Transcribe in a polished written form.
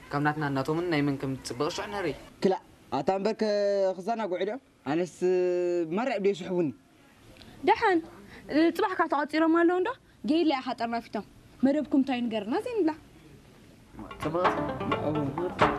كم ناتنا ناتومن نايمن كم تصبغش عنري كلا أتامبرك خزانة قعدة أنس مرة بدي يسحبوني دحن صباح كاتعطيرة مالون ده جاي لي أحد أرنا فيتهم مربكم تاين قرنا زين لا تصبغ